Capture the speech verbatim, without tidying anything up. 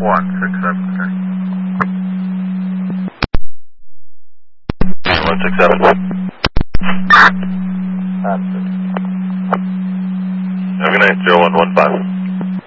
one six seven, sir. one six seven. Absolutely. Have a good night, zero one one five.